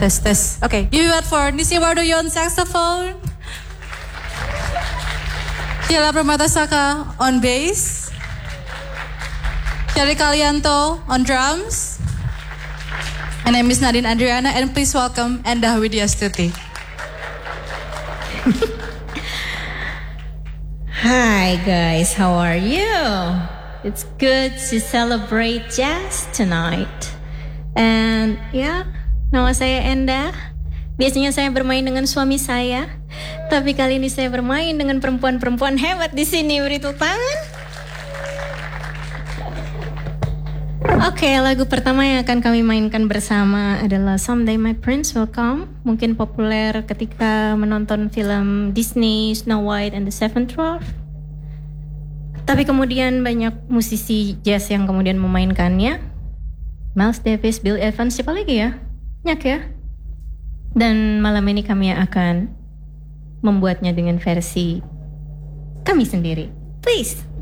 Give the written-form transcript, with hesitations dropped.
Tes. Okay, give it for Nisi Wardoyo on saxophone. Sheila Permatasaka on bass. Cherry Kalianto on drums. My name is Nadine Adriana and please welcome Endah Widyastuti. Hi guys, how are you? It's good to celebrate jazz tonight. And nama saya Endah. Biasanya saya bermain dengan suami saya, tapi kali ini saya bermain dengan perempuan-perempuan hebat di sini. Beri tepuk tangan. Oke, lagu pertama yang akan kami mainkan bersama adalah Someday My Prince Will Come. Mungkin populer ketika menonton film Disney Snow White and the Seven Dwarfs. Tapi kemudian banyak musisi jazz yang kemudian memainkannya. Miles Davis, Bill Evans, siapa lagi ya? Banyak ya. Dan malam ini kami akan membuatnya dengan versi kami sendiri. Please.